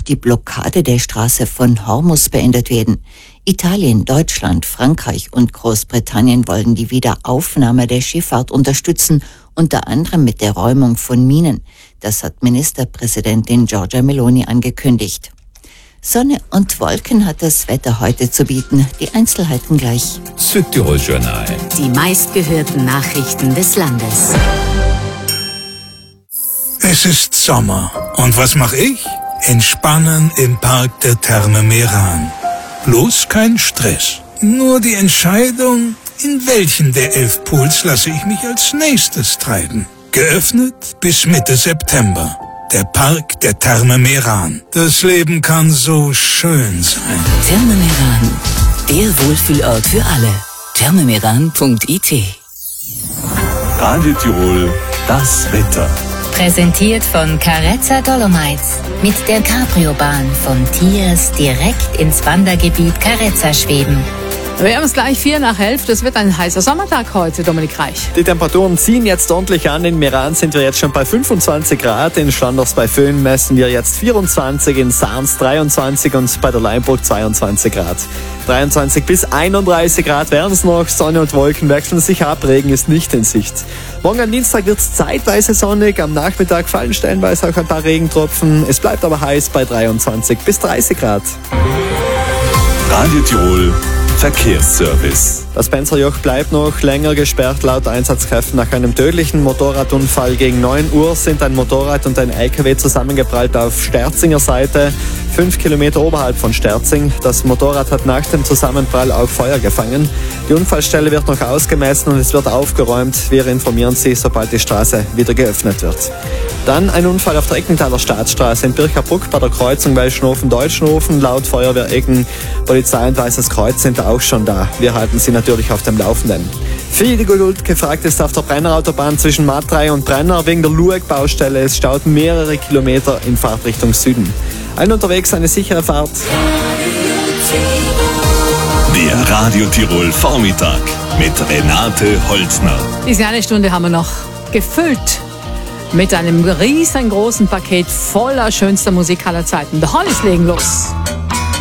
die Blockade der Straße von Hormuz beendet werden. Italien, Deutschland, Frankreich und Großbritannien wollen die Wiederaufnahme der Schifffahrt unterstützen, unter anderem mit der Räumung von Minen. Das hat Ministerpräsidentin Giorgia Meloni angekündigt. Sonne und Wolken hat das Wetter heute zu bieten. Die Einzelheiten gleich. Südtirol-Journal. Die meistgehörten Nachrichten des Landes. Es ist Sommer. Und was mache ich? Entspannen im Park der Therme Meran. Bloß kein Stress. Nur die Entscheidung, in welchen der 11 Pools lasse ich mich als nächstes treiben. Geöffnet bis Mitte September. Der Park der Therme Meran. Das Leben kann so schön sein. Therme Meran, der Wohlfühlort für alle. thermemeran.it. Radio Tirol, das Wetter. Präsentiert von Carezza Dolomites. Mit der Cabrio-Bahn von Tiers direkt ins Wandergebiet Carezza schweben. Wir haben es gleich 11:04. Das wird ein heißer Sommertag heute, Dominik Reich. Die Temperaturen ziehen jetzt ordentlich an. In Meran sind wir jetzt schon bei 25 Grad. In Schlanders bei Föhn messen wir jetzt 24, in Sarns 23 und bei der Leinburg 22 Grad. 23 bis 31 Grad werden es noch. Sonne und Wolken wechseln sich ab. Regen ist nicht in Sicht. Morgen am Dienstag wird es zeitweise sonnig. Am Nachmittag fallen stellenweise auch ein paar Regentropfen. Es bleibt aber heiß bei 23 bis 30 Grad. Radio Tirol Verkehrsservice. Das Penzerjoch bleibt noch länger gesperrt. Laut Einsatzkräften nach einem tödlichen Motorradunfall gegen 9 Uhr sind ein Motorrad und ein LKW zusammengeprallt auf Sterzinger Seite, 5 Kilometer oberhalb von Sterzing. Das Motorrad hat nach dem Zusammenprall auch Feuer gefangen. Die Unfallstelle wird noch ausgemessen und es wird aufgeräumt. Wir informieren Sie, sobald die Straße wieder geöffnet wird. Dann ein Unfall auf der Eckenthaler Staatsstraße in Birchabruck bei der Kreuzung Welschnofen-Deutschnofen. Laut Feuerwehr Eggen, Polizei und Weißes Kreuz sind auch schon da. Wir halten Sie natürlich auf dem Laufenden. Viel Geduld gefragt ist auf der Brennerautobahn zwischen Matrei und Brenner. Wegen der Lueck-Baustelle. Es staut mehrere Kilometer in Fahrtrichtung Süden. Allen unterwegs eine sichere Fahrt. Der Radio Tirol Vormittag mit Renate Holzner. Diese eine Stunde haben wir noch gefüllt mit einem riesengroßen Paket voller schönster Musik aller Zeiten. The Hollies legen los.